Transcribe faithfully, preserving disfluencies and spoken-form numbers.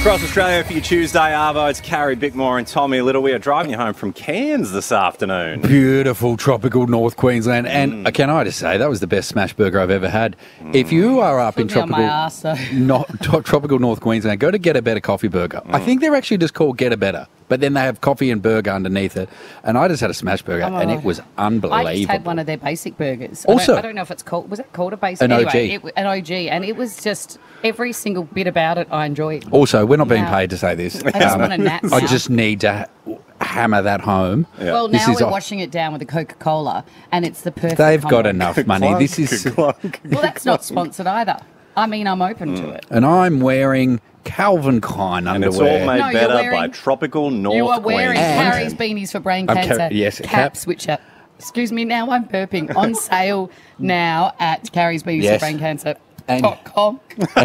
Across Australia for your Tuesday, Arvo, it's Carrie Bickmore and Tommy Little. We are driving you home from Cairns this afternoon. Beautiful tropical North Queensland. And mm. can I just say, that was the best smash burger I've ever had. Mm. If you are up Put in me tropical, on my arse, though. not, to, tropical North Queensland, go to Get a Better Coffee Burger. Mm. I think they're actually just called Get a Better. But then they have coffee and burger underneath it. And I just had a smash burger, oh and it was unbelievable. I just had one of their basic burgers. Also, I don't, I don't know if it's called, was it called a basic? An anyway, O G. It, an O G. And it was just, every single bit about it I enjoyed. Also, we're not being now, paid to say this. I just um, want a nap now. I just need to ha- hammer that home. Yeah. Well, this now is we're a- washing it down with a Coca-Cola, and it's the perfect They've combo. got enough money. Clunk, This is... clunk, well, that's not sponsored either. I mean, I'm open mm. to it. And I'm wearing Calvin Klein and underwear. it's all made no, better wearing, by tropical North You are wearing Queensland. Carrie's beanies for brain I'm cancer. car- yes, caps, cap. which are, excuse me, now I'm burping, on sale now at Carrie's Beanies Yes. for brain cancer And- dot com.